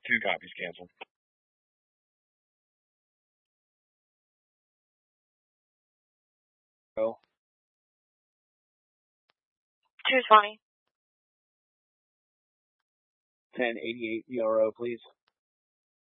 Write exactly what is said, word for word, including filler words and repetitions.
Two copies canceled. Oh. two twenty. ten eighty-eight E R O, please.